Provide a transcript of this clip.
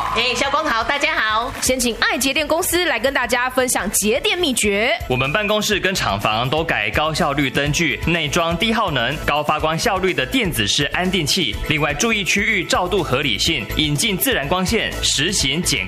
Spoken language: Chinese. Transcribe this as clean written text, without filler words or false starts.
小光好，大家好。 先请爱节电公司来跟大家分享节电秘诀。 我们办公室跟厂房都改高效率灯具，内装低耗能、高发光效率的电子式安定器。另外注意区域照度合理性，引进自然光线，实行减